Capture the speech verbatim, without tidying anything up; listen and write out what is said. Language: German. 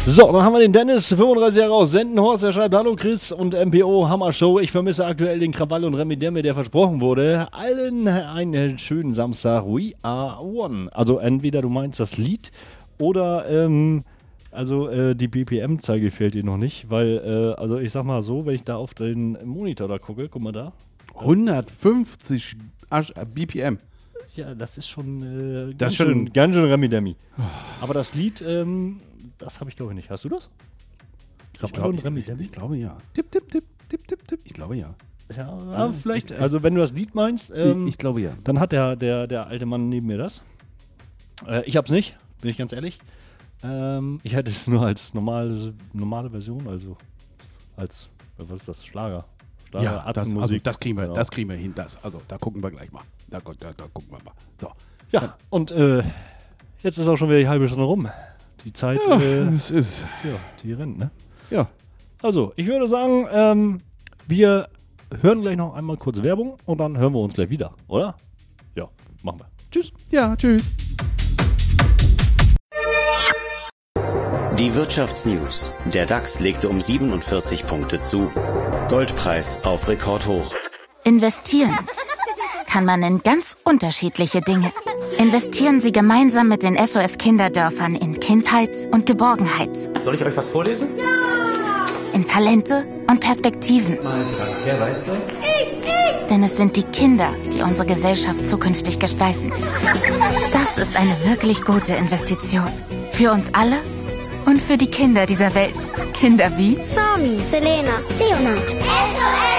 So, dann haben wir den Dennis, fünfunddreißig Jahre aus Sendenhorst, der schreibt: Hallo Chris und M P O, Hammer-Show. Ich vermisse aktuell den Krawall und Remi Demi, der versprochen wurde. Allen einen schönen Samstag. We are one. Also entweder du meinst das Lied oder ähm, also äh, die B P M-Zeige fehlt dir noch nicht, weil, äh, also ich sag mal so, wenn ich da auf den Monitor da gucke, guck mal da. hundertfünfzig B P M. Ja, das ist schon äh, das ganz, schon schön, ganz schön Remi Demi. Aber das Lied, ähm, das habe ich glaube ich nicht. Hast du das? Ich, glaub, ich, ich, ich glaube ja. Tipp, tipp, tipp, tipp, tipp, tipp. Ich glaube ja. Ja, ja vielleicht, also wenn du das Lied meinst, ähm, ich, ich glaube ja. Dann hat der, der, der alte Mann neben mir das. Äh, ich hab's nicht, bin ich ganz ehrlich. Ähm, ich hätte es nur als normale, normale Version, also als, was ist das, Schlager. Schlager, Ja, das, also Atzenmusik. das kriegen wir, Genau. das kriegen wir hin. Das, also da gucken wir gleich mal. Da, da, da gucken wir mal. So. Ja, und äh, jetzt ist auch schon wieder die halbe Stunde rum. Die Zeit, Ja, äh, es ist. tja, die rennt, ne? Ja. Also, ich würde sagen, ähm, wir hören gleich noch einmal kurz Werbung und dann hören wir uns gleich wieder, oder? Ja, machen wir. Tschüss. Ja, tschüss. Die Wirtschaftsnews. Der DAX legte um siebenundvierzig Punkte zu. Goldpreis auf Rekordhoch. Investieren kann man in ganz unterschiedliche Dinge. Investieren Sie gemeinsam mit den S O S-Kinderdörfern in Kindheit und Geborgenheit. Soll ich euch was vorlesen? In Talente und Perspektiven. Wer weiß das? Denn es sind die Kinder, die unsere Gesellschaft zukünftig gestalten. Das ist eine wirklich gute Investition. Für uns alle und für die Kinder dieser Welt. Kinder wie Sami, Selena, Leonard. S O S!